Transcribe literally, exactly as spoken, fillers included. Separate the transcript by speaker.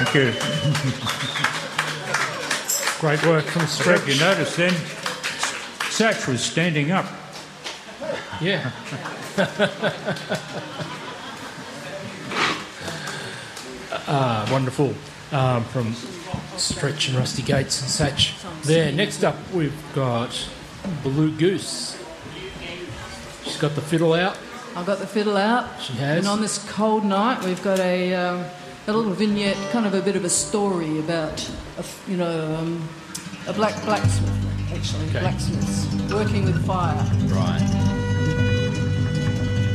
Speaker 1: Thank you.
Speaker 2: Great work from
Speaker 1: I
Speaker 2: Stretch.
Speaker 1: hope you noticed then, Satch was standing up.
Speaker 2: Yeah. Ah, wonderful. Um, from Stretch and Rusty Gates and Satch. There. Next up, we've got Blue Goose. She's got the fiddle out.
Speaker 3: I've got the fiddle out.
Speaker 2: She has.
Speaker 3: And on this cold night, we've got a um, a little vignette, kind of a bit of a story about, a, you know, um, a black blacksmith, actually,
Speaker 2: Okay.
Speaker 3: blacksmiths working with fire.
Speaker 2: Right.